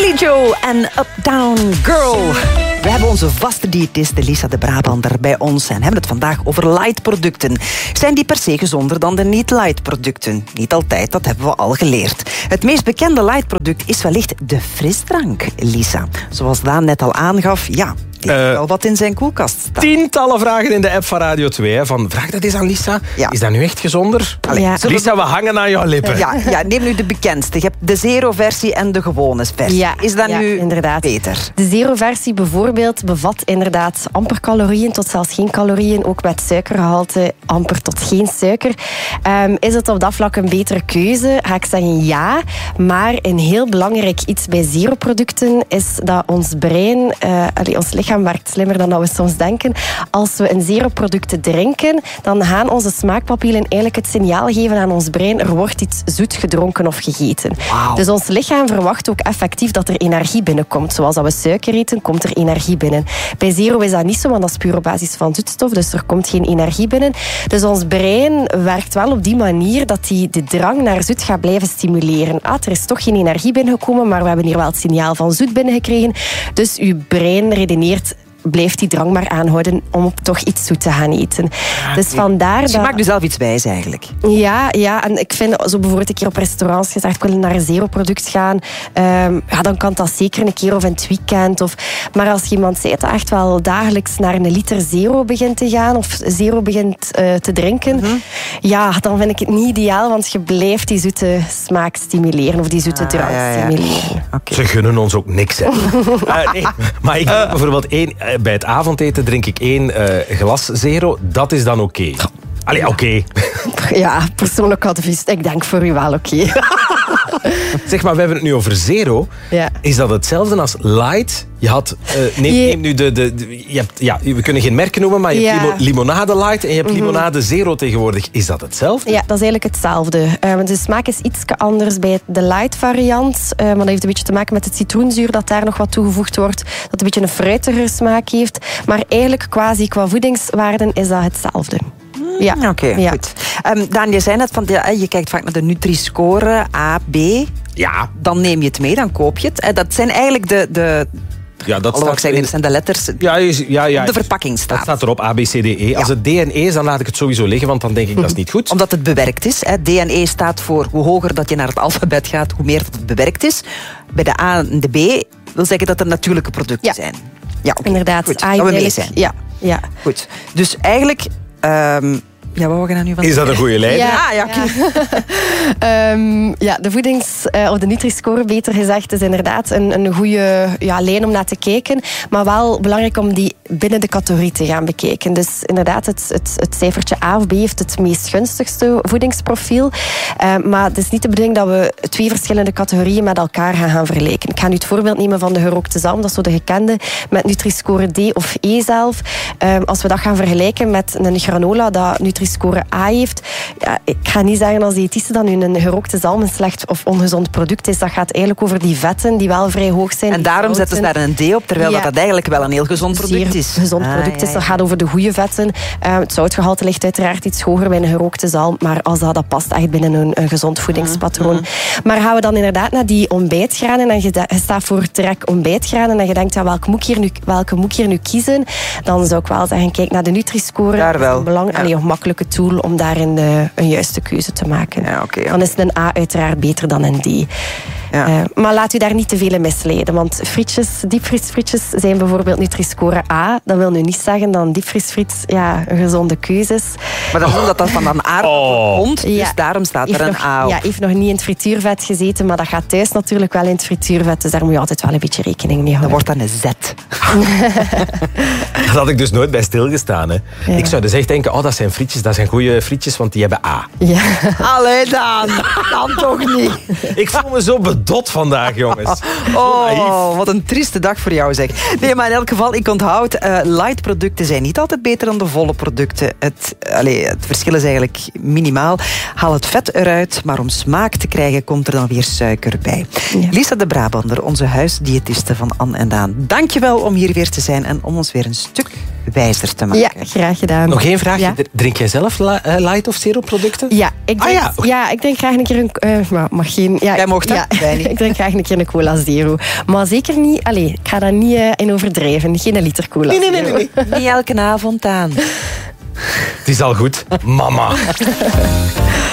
Billy Joel en Uptown Girl. We hebben onze vaste diëtiste Lisa de Brabander bij ons en hebben het vandaag over light-producten. Zijn die per se gezonder dan de niet-light-producten? Niet altijd, dat hebben we al geleerd. Het meest bekende light-product is wellicht de frisdrank, Lisa. Zoals Daan net al aangaf, ja, die heeft wel wat in zijn koelkast staan. Tientallen vragen in de app van Radio 2. Hè, van, vraag dat eens aan Lisa. Ja. Is dat nu echt gezonder? Ja. Lisa, we hangen aan jouw lippen. Ja, neem nu de bekendste. Je hebt de zero-versie en de gewone versie. Ja, is dat nu inderdaad beter? De zero-versie bijvoorbeeld bevat inderdaad amper calorieën tot zelfs geen calorieën. Ook met suikergehalte amper tot geen suiker. Is het op dat vlak een betere keuze? Ga ik zeggen ja. Maar een heel belangrijk iets bij zero-producten is dat ons brein, ons lichaam werkt slimmer dan dat we soms denken. Als we een zero-product drinken, dan gaan onze smaakpapillen eigenlijk het signaal geven aan ons brein, er wordt iets zoet gedronken of gegeten. Wow. Dus ons lichaam verwacht ook effectief dat er energie binnenkomt. Zoals dat we suiker eten, komt er energie binnen. Bij zero is dat niet zo, want dat is puur op basis van zoetstof, dus er komt geen energie binnen. Dus ons brein werkt wel op die manier dat hij de drang naar zoet gaat blijven stimuleren. Er is toch geen energie binnengekomen, maar we hebben hier wel het signaal van zoet binnengekregen. Dus uw brein redeneert, blijft die drang maar aanhouden om toch iets zoet te gaan eten. Dus vandaar dus je maakt dus zelf iets wijs eigenlijk. Ja, en ik vind zo bijvoorbeeld een keer op restaurants gezegd, ik wil naar een zero-product gaan, dan kan dat zeker een keer of in het weekend. Maar als iemand zei dat echt wel dagelijks naar een liter zero begint te gaan of zero begint te drinken, dan vind ik het niet ideaal, want je blijft die zoete smaak stimuleren of die zoete drang stimuleren. Okay. Ze gunnen ons ook niks, hè. Nee, maar ik drink bijvoorbeeld bij het avondeten drink ik 1 glas zero. Dat is dan oké. Allee, oké. Ja, persoonlijk advies. Ik denk voor u wel oké. Zeg maar, we hebben het nu over zero. Ja. Is dat hetzelfde als light? Je had... neem nu we kunnen geen merken noemen, maar je hebt limonade light en je hebt limonade zero tegenwoordig. Is dat hetzelfde? Ja, dat is eigenlijk hetzelfde. De smaak is iets anders bij de light variant. Maar dat heeft een beetje te maken met het citroenzuur dat daar nog wat toegevoegd wordt. Dat een beetje een fruitigere smaak heeft. Maar eigenlijk qua voedingswaarden is dat hetzelfde. Ja. Oké, goed. Daan, je zei net, je kijkt vaak naar de Nutri-score, A, B. Ja. Dan neem je het mee, dan koop je het. Dat zijn eigenlijk de dat zijn de letters. Ja. De verpakking staat. Dat staat erop, A, B, C, D, E. Ja. Als het D en E is, dan laat ik het sowieso liggen, want dan denk ik dat is niet goed. Omdat het bewerkt is. D en E staat voor hoe hoger dat je naar het alfabet gaat, hoe meer dat het bewerkt is. Bij de A en de B wil zeggen dat het natuurlijke producten zijn. Ja, okay. Inderdaad. Goed, dat we mee zijn. Ja. Goed. Dus eigenlijk... wat we gaan nu van is dat een goede lijn? De of de Nutri-score, beter gezegd, is inderdaad een goede lijn om naar te kijken. Maar wel belangrijk om die binnen de categorie te gaan bekijken. Dus inderdaad, het cijfertje A of B heeft het meest gunstigste voedingsprofiel. Maar het is niet de bedoeling dat we 2 verschillende categorieën met elkaar gaan vergelijken. Ik ga nu het voorbeeld nemen van de gerookte zalm, dat is zo de gekende, met Nutri-score D of E zelf. Als we dat gaan vergelijken met een granola dat Nutri-score A heeft, ik ga niet zeggen als diëtiste dat nu een gerookte zalm een slecht of ongezond product is. Dat gaat eigenlijk over die vetten die wel vrij hoog zijn. En daarom zetten ze daar een D op, terwijl dat eigenlijk wel een heel gezond product is. Gezond product is. Dat gaat over de goede vetten. Het zoutgehalte ligt uiteraard iets hoger bij een gerookte zalm, maar als dat past echt binnen een gezond voedingspatroon. Maar gaan we dan inderdaad naar die ontbijtgranen en je staat voor trek ontbijtgranen en je denkt, welke moet ik hier nu kiezen? Dan zou ik wel zeggen, kijk naar de Nutri-score. Daar wel. Een makkelijke tool om daarin een juiste keuze te maken. Ja, okay. Dan is een A uiteraard beter dan een D. Ja. Maar laat u daar niet te veel in misleiden. Want diepvriesfrietjes zijn bijvoorbeeld Nutri-score A. Dat wil nu niet zeggen dat een diepvriesfriet een gezonde keuze is. Maar dat is omdat dat van een aardappel komt. Dus daarom staat er een A op. Ja, heeft nog niet in het frituurvet gezeten. Maar dat gaat thuis natuurlijk wel in het frituurvet. Dus daar moet je altijd wel een beetje rekening mee houden. Dat wordt dan een Z. Dat had ik dus nooit bij stilgestaan. Hè. Ja. Ik zou dus echt denken, dat zijn frietjes, dat zijn goede frietjes, want die hebben A. Ja. Allee dan toch niet. Ik voel me zo bedot vandaag, jongens. Wat een trieste dag voor jou, zeg. Nee, maar in elk geval, ik onthoud, light producten zijn niet altijd beter dan de volle producten. Het verschil is eigenlijk minimaal. Haal het vet eruit, maar om smaak te krijgen komt er dan weer suiker bij. Ja. Lisa de Brabander, onze huisdiëtiste van Anne en Daan. Dank je wel om hier weer te zijn en om ons weer een stuk wijzer te maken. Ja, graag gedaan. Nog één vraag. Ja. Drink jij zelf light of zero producten? Ja, ik drink graag een keer een... mag geen... Ja, Jij mocht dat? Ja, ik drink graag een keer een cola zero. Maar zeker niet... ik ga daar niet in overdrijven. Geen liter cola zero. Nee. Niet elke avond aan. Het is al goed. Mama.